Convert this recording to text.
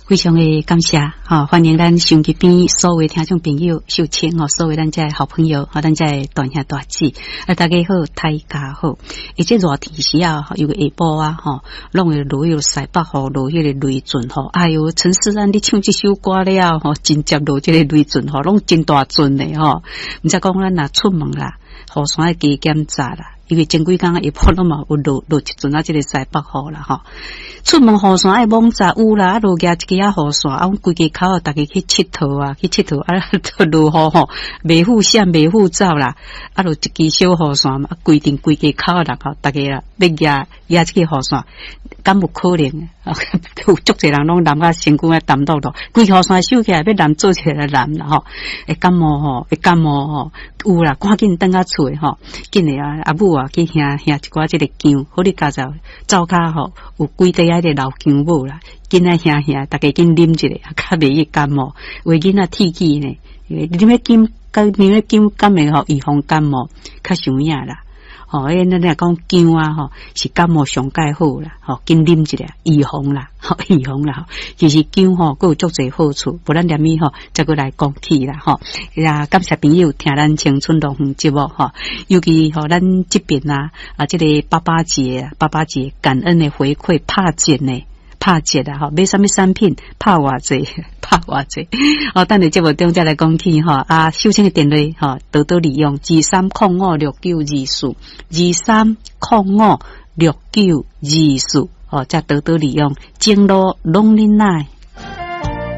非常的感谢哈，欢迎咱手机边所有听众朋友秀清哦，所有咱这好朋友，咱这大兄大姐，大家好，大家好。而且热天时啊，有个下晡啊，拢会落有西北雨，落迄个雷阵吼。哎哟，陈思安你唱这首歌了吼，真接落这个雷阵吼，拢真大阵的吼。毋则讲咱若出门啦，雨伞要加检查啦。因为前几工下晡拢嘛有落一阵啊，这个西北雨啦吼。出门雨伞爱蒙查有啦，落加一支啊雨伞，啊，规家口大家去佚佗啊，啊，落雨吼，袂互闪袂互走啦，啊，落一支小雨伞嘛，规定规家口人吼，大家啦要压这个雨伞，敢有可能啊？有足侪人拢淋啊身躯啊澹到落，规雨伞收起来要淋做起来淋啦吼，会感冒吼，有啦，赶紧转啊厝吼，紧诶啊，阿母啊去兄一寡这个姜，好你家走骹吼，有几袋啊个老姜母啦，紧啊兄，大家紧啉一下，较袂易感冒。为囡仔天气呢，啉个姜，甘会吼预防感冒，较上影啦。吼，咱来讲姜啊，吼是感冒上介好啦，吼紧啉一下预防啦，预防啦。其实姜吼，佫有足侪好处，不然连咪吼，再佫来讲起啦，吼。呀，感谢朋友听咱青春乐园节目吼，尤其吼咱这边啊，这个爸爸节感恩的回馈拍节呢。拍节啦吼，买啥物产品拍偌济，哦，等下节目中再来讲起吼啊，秀清的电话吼，多多利用23056924，23056924，哦，再多多利用，前路拢恁来。